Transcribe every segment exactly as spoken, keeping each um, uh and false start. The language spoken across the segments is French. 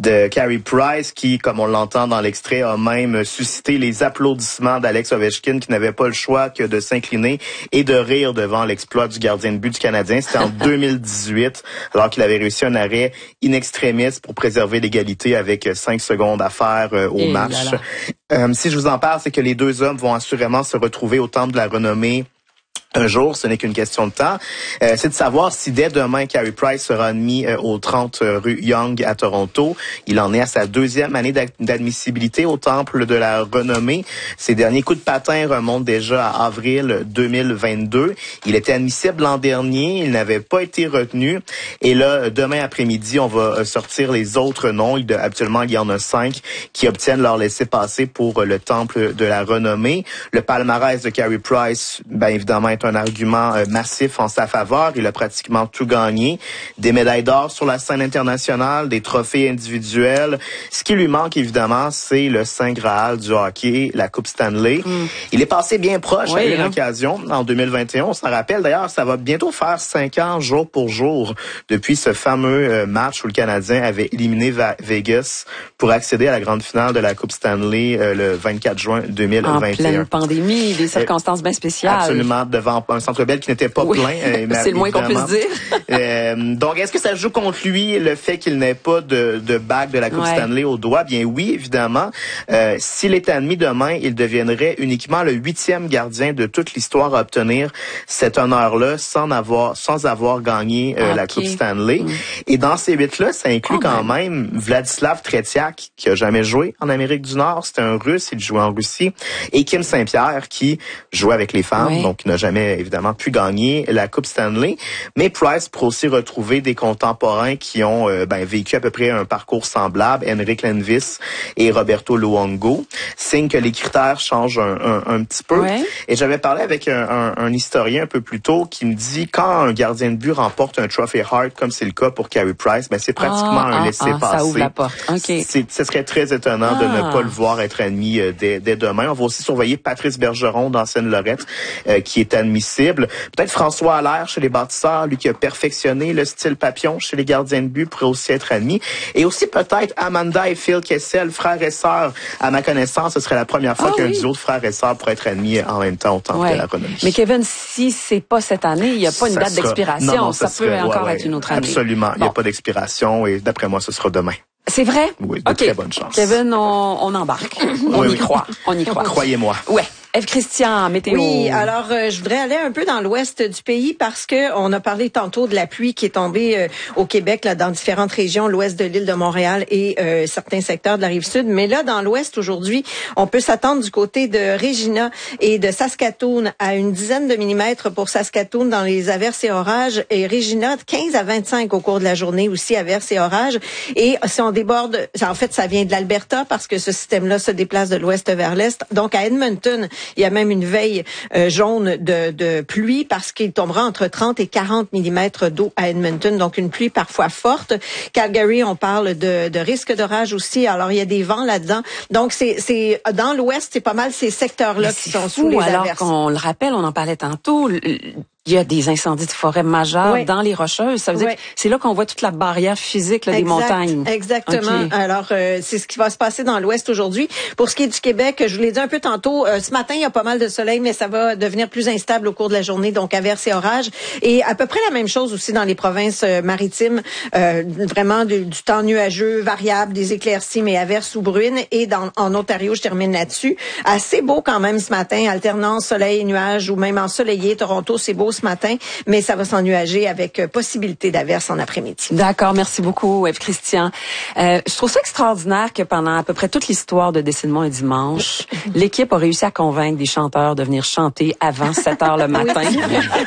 de Carey Price qui, comme on l'entend dans l'extrait, a même suscité les applaudissements d'Alex Ovechkin qui n'avait pas le choix que de s'incliner et de rire devant l'exploit du gardien de but du Canadien. C'était en deux mille dix-huit, alors qu'il avait réussi un arrêt in extremis pour préserver l'égalité avec cinq secondes à faire euh, au et match. Là là. Euh, si je vous en parle, c'est que les deux hommes vont assurément se retrouver au Temple de la Renommée un jour, ce n'est qu'une question de temps. Euh, c'est de savoir si dès demain, Carey Price sera admis euh, au trente rue Yonge à Toronto. Il en est à sa deuxième année d'admissibilité au Temple de la Renommée. Ses derniers coups de patin remontent déjà à avril deux mille vingt-deux. Il était admissible l'an dernier, il n'avait pas été retenu. Et là, demain après-midi, on va sortir les autres noms. Il, habituellement, il y en a cinq qui obtiennent leur laissez-passer pour le Temple de la Renommée. Le palmarès de Carey Price, bien évidemment, est un argument euh, massif en sa faveur. Il a pratiquement tout gagné. Des médailles d'or sur la scène internationale, des trophées individuels. Ce qui lui manque, évidemment, c'est le Saint Graal du hockey, la Coupe Stanley. Mm. Il est passé bien proche oui, à une hein. occasion en deux mille vingt et un. On s'en rappelle d'ailleurs, ça va bientôt faire cinq ans, jour pour jour, depuis ce fameux euh, match où le Canadien avait éliminé Va- Vegas pour accéder à la grande finale de la Coupe Stanley euh, le vingt-quatre juin deux mille vingt et un. En pleine pandémie, des circonstances bien spéciales. Absolument, devant un Centre Bell qui n'était pas oui. plein. Euh, c'est le moins qu'on puisse dire. euh, donc, est-ce que ça joue contre lui le fait qu'il n'ait pas de, de bague de la Coupe ouais. Stanley au doigt? Bien oui, évidemment. Euh, s'il est admis demain, il deviendrait uniquement le huitième gardien de toute l'histoire à obtenir cet honneur-là sans avoir sans avoir gagné euh, okay. la Coupe Stanley. Mm. Et dans ces huit-là, ça inclut oh, quand même. même Vladislav Tretiak, qui a jamais joué en Amérique du Nord. C'était un Russe, il jouait en Russie. Et Kim Saint-Pierre, qui jouait avec les femmes, oui. donc il n'a jamais évidemment pu gagner la Coupe Stanley, mais Price pourrait aussi retrouver des contemporains qui ont euh, ben, vécu à peu près un parcours semblable, Henrik Lundqvist et Roberto Luongo, signe que les critères changent un, un, un petit peu. Ouais. Et j'avais parlé avec un, un, un historien un peu plus tôt qui me dit quand un gardien de but remporte un Trophy Hart, comme c'est le cas pour Carey Price, ben c'est pratiquement ah, un laissez-passer. Ah, ça ouvre la porte. Okay. C'est, ce serait très étonnant ah. de ne pas le voir être admis euh, dès, dès demain. On va aussi surveiller Patrice Bergeron dans Seine-Lorette, euh, qui est admissible. Peut-être François Allaire chez les bâtisseurs, lui qui a perfectionné le style papillon chez les gardiens de but, pourrait aussi être admis. Et aussi peut-être Amanda et Phil Kessel, frères et sœurs. À ma connaissance, ce serait la première fois ah, qu'un oui. duo de frères et sœurs pourrait être admis en même temps au Temple ouais. de la Renommée. Mais Kevin, si c'est pas cette année, il n'y a pas une ça date sera... d'expiration. Non, non, ça, ça peut serait... encore ouais, être ouais. une autre année. Absolument. Il n'y bon. a pas d'expiration et d'après moi, ce sera demain. C'est vrai? Oui, de okay. très bonne chance. Kevin, on, on embarque. on oui, y oui. croit. On y croit. Croyez-moi. Ouais. Ève Christian, météo. Oui, alors euh, je voudrais aller un peu dans l'ouest du pays parce que on a parlé tantôt de la pluie qui est tombée euh, au Québec, là, dans différentes régions, l'ouest de l'île de Montréal et euh, certains secteurs de la Rive-Sud. Mais là, dans l'ouest aujourd'hui, on peut s'attendre du côté de Regina et de Saskatoon à une dizaine de millimètres pour Saskatoon dans les averses et orages. Et Regina, quinze à vingt-cinq au cours de la journée aussi, averses et orages. Et si on déborde, en fait, ça vient de l'Alberta parce que ce système-là se déplace de l'ouest vers l'est. Donc à Edmonton, il y a même une veille euh, jaune de, de pluie parce qu'il tombera entre trente et quarante millimètres d'eau à Edmonton. Donc, une pluie parfois forte. Calgary, on parle de, de risque d'orage aussi. Alors, il y a des vents là-dedans. Donc, c'est, c'est dans l'ouest, c'est pas mal ces secteurs-là qui sont fou, sous les alors averses. Qu'on le rappelle, on en parlait tantôt. Il y a des incendies de forêt majeurs oui. dans les Rocheuses. Ça veut oui. dire que c'est là qu'on voit toute la barrière physique là, des exact, montagnes. Exactement. Okay. Alors, euh, c'est ce qui va se passer dans l'Ouest aujourd'hui. Pour ce qui est du Québec, je vous l'ai dit un peu tantôt, euh, ce matin, il y a pas mal de soleil, mais ça va devenir plus instable au cours de la journée, donc averses et orages. Et à peu près la même chose aussi dans les provinces euh, maritimes. Euh, vraiment du, du temps nuageux, variable, des éclaircies, mais averses ou bruines. Et dans, en Ontario, je termine là-dessus. Assez beau quand même ce matin, alternance soleil et nuages ou même ensoleillé. Toronto, c'est beau ce matin, mais ça va s'ennuager avec possibilité d'averse en après-midi. D'accord, merci beaucoup, Ève Christian. Euh, je trouve ça extraordinaire que pendant à peu près toute l'histoire de Décidement un dimanche, l'équipe a réussi à convaincre des chanteurs de venir chanter avant sept heures le matin. Oui.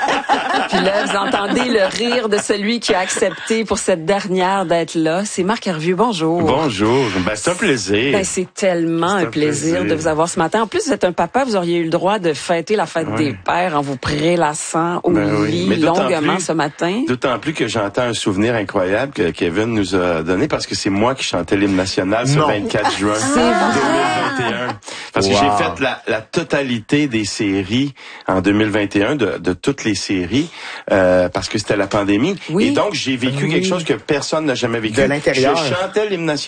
Puis là, vous entendez le rire de celui qui a accepté pour cette dernière d'être là. C'est Marc Hervieux. Bonjour. Bonjour. Ben, c'est un plaisir. Ben, c'est tellement c'est un, un plaisir, plaisir de vous avoir ce matin. En plus, vous êtes un papa, vous auriez eu le droit de fêter la fête oui. des pères en vous prélassant au ben lit oui. longuement plus, ce matin. D'autant plus que j'entends un souvenir incroyable que Kevin nous a donné parce que c'est moi qui chantais l'hymne national ce vingt-quatre juin deux mille vingt et un. Parce wow. que j'ai fait la, la totalité des séries en deux mille vingt et un, de, de toutes les séries, euh, parce que c'était la pandémie. Oui. Et donc, j'ai vécu oui. quelque chose que personne n'a jamais vécu. De l'intérieur. Je chantais l'hymne national.